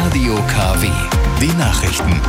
Radio KW. Die Nachrichten.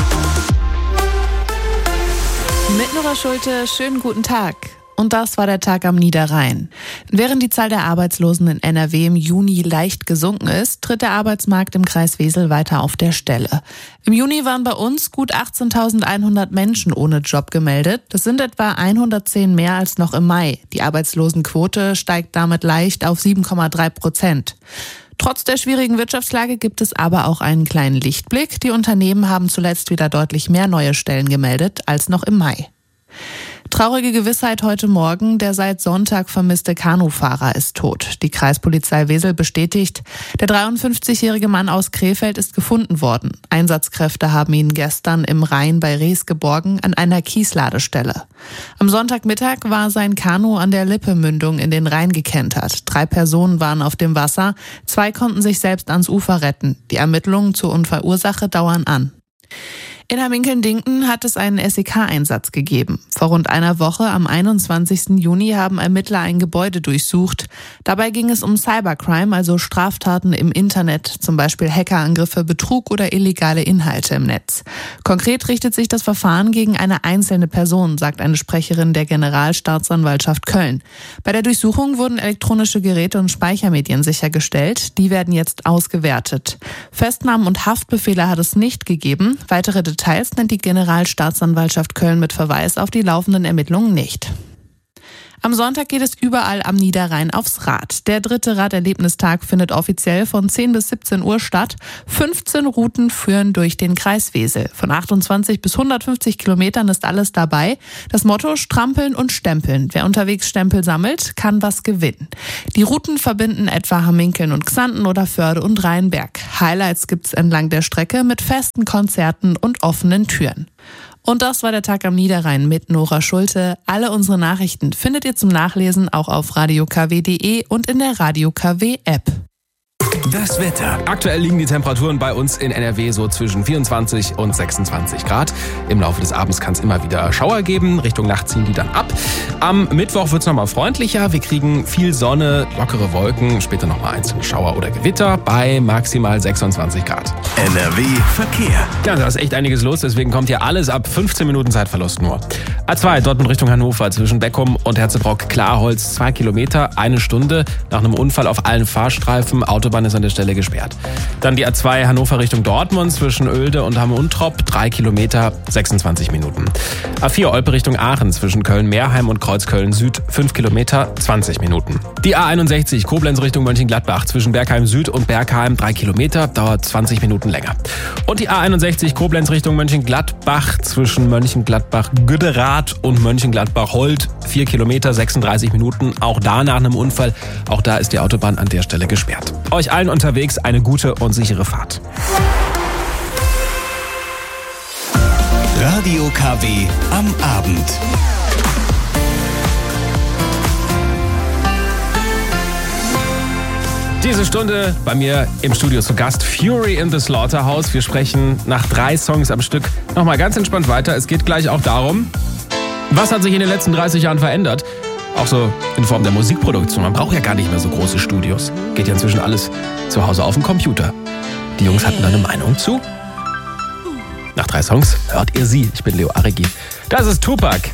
Mit Nora Schulte, schönen guten Tag. Und das war der Tag am Niederrhein. Während die Zahl der Arbeitslosen in NRW im Juni leicht gesunken ist, tritt der Arbeitsmarkt im Kreis Wesel weiter auf der Stelle. Im Juni waren bei uns gut 18.100 Menschen ohne Job gemeldet. Das sind etwa 110 mehr als noch im Mai. Die Arbeitslosenquote steigt damit leicht auf 7,3%. Trotz der schwierigen Wirtschaftslage gibt es aber auch einen kleinen Lichtblick. Die Unternehmen haben zuletzt wieder deutlich mehr neue Stellen gemeldet als noch im Mai. Traurige Gewissheit heute Morgen, der seit Sonntag vermisste Kanufahrer ist tot. Die Kreispolizei Wesel bestätigt, der 53-jährige Mann aus Krefeld ist gefunden worden. Einsatzkräfte haben ihn gestern im Rhein bei Rees geborgen an einer Kiesladestelle. Am Sonntagmittag war sein Kanu an der Lippemündung in den Rhein gekentert. 3 Personen waren auf dem Wasser, 2 konnten sich selbst ans Ufer retten. Die Ermittlungen zur Unfallursache dauern an. In Hamminkeln-Dinken hat es einen SEK-Einsatz gegeben. Vor rund einer Woche, am 21. Juni, haben Ermittler ein Gebäude durchsucht. Dabei ging es um Cybercrime, also Straftaten im Internet, zum Beispiel Hackerangriffe, Betrug oder illegale Inhalte im Netz. Konkret richtet sich das Verfahren gegen eine einzelne Person, sagt eine Sprecherin der Generalstaatsanwaltschaft Köln. Bei der Durchsuchung wurden elektronische Geräte und Speichermedien sichergestellt. Die werden jetzt ausgewertet. Festnahmen und Haftbefehle hat es nicht gegeben. Weitere Details nennt die Generalstaatsanwaltschaft Köln mit Verweis auf die laufenden Ermittlungen nicht. Am Sonntag geht es überall am Niederrhein aufs Rad. Der 3. Raderlebnistag findet offiziell von 10 bis 17 Uhr statt. 15 Routen führen durch den Kreis Wesel. Von 28 bis 150 Kilometern ist alles dabei. Das Motto: Strampeln und Stempeln. Wer unterwegs Stempel sammelt, kann was gewinnen. Die Routen verbinden etwa Hamminkeln und Xanten oder Förde und Rheinberg. Highlights gibt's entlang der Strecke mit festen Konzerten und offenen Türen. Und das war der Tag am Niederrhein mit Nora Schulte. Alle unsere Nachrichten findet ihr zum Nachlesen auch auf radiokw.de und in der Radio KW App. Das Wetter. Aktuell liegen die Temperaturen bei uns in NRW so zwischen 24 und 26 Grad. Im Laufe des Abends kann es immer wieder Schauer geben. Richtung Nacht ziehen die dann ab. Am Mittwoch wird es nochmal freundlicher. Wir kriegen viel Sonne, lockere Wolken, später nochmal einzelne Schauer oder Gewitter bei maximal 26 Grad. NRW Verkehr. Ja, da ist echt einiges los, deswegen kommt hier alles ab 15 Minuten Zeitverlust nur. A2 Dortmund Richtung Hannover zwischen Beckum und Herzebrock-Klarholz 2 Kilometer, 1 Stunde. Nach einem Unfall auf allen Fahrstreifen, Autobahn ist an der Stelle gesperrt. Dann die A2 Hannover Richtung Dortmund zwischen Oelde und Hamm-Untrop 3 Kilometer, 26 Minuten. A4 Olpe Richtung Aachen zwischen Köln-Meerheim und Kreuzköln Süd 5 Kilometer, 20 Minuten. Die A61 Koblenz Richtung Mönchengladbach zwischen Bergheim Süd und Bergheim 3 Kilometer, dauert 20 Minuten länger. Und die A61 Koblenz Richtung Mönchengladbach zwischen Mönchengladbach-Güderath und Mönchengladbach-Holt 4 Kilometer, 36 Minuten. Auch da nach einem Unfall. Auch da ist die Autobahn an der Stelle gesperrt. Euch allen unterwegs eine gute und sichere Fahrt. Radio KW am Abend. Diese Stunde bei mir im Studio zu Gast Fury in the Slaughterhouse. Wir sprechen nach 3 Songs am Stück nochmal ganz entspannt weiter. Es geht gleich auch darum, was hat sich in den letzten 30 Jahren verändert? Auch so in Form der Musikproduktion. Man braucht ja gar nicht mehr so große Studios. Geht ja inzwischen alles zu Hause auf dem Computer. Die Jungs hatten da eine Meinung zu. Nach 3 Songs hört ihr sie. Ich bin Leo Aregi. Das ist Tupac.